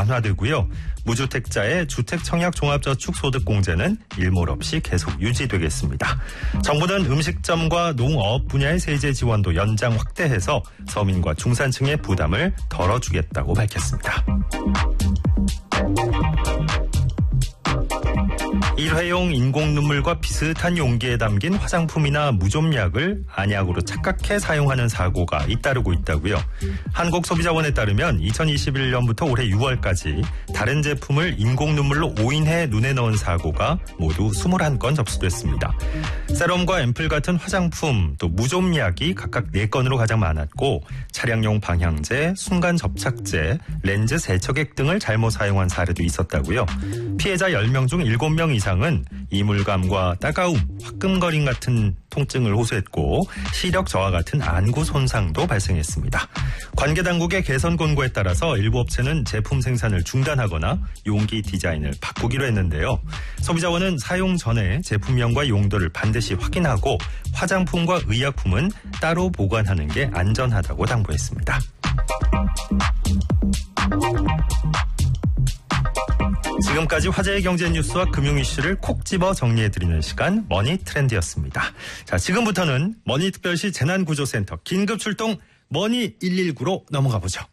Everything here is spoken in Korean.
완화되고요. 무주택자의 주택청약종합저축소득공제는 일몰 없이 계속 유지되겠습니다. 정부는 음식점과 농업 분야의 세제 지원도 연장 확대해서 서민과 중산층의 부담을 덜어주겠다고 밝혔습니다. 일회용 인공 눈물과 비슷한 용기에 담긴 화장품이나 무좀약을 안약으로 착각해 사용하는 사고가 잇따르고 있다고요. 한국소비자원에 따르면 2021년부터 올해 6월까지 다른 제품을 인공 눈물로 오인해 눈에 넣은 사고가 모두 21건 접수됐습니다. 세럼과 앰플 같은 화장품, 또 무좀약이 각각 4건으로 가장 많았고 차량용 방향제, 순간 접착제, 렌즈 세척액 등을 잘못 사용한 사례도 있었다고요. 피해자 10명 중 7명 이상은 이물감과 따가움, 화끈거림 같은 통증을 호소했고 시력 저하 같은 안구 손상도 발생했습니다. 관계 당국의 개선 권고에 따라서 일부 업체는 제품 생산을 중단하거나 용기 디자인을 바꾸기로 했는데요. 소비자원은 사용 전에 제품명과 용도를 반드시 확인하고 화장품과 의약품은 따로 보관하는 게 안전하다고 당부했습니다. 지금까지 화제의 경제 뉴스와 금융 이슈를 콕 집어 정리해드리는 시간 머니 트렌드였습니다. 자, 지금부터는 머니특별시 재난구조센터 긴급출동 머니 119로 넘어가 보죠.